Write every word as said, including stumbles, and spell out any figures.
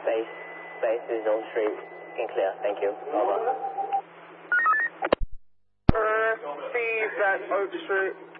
base, base is Oak Street, in clear, thank you. Over. Uh, Steve at Oak Street.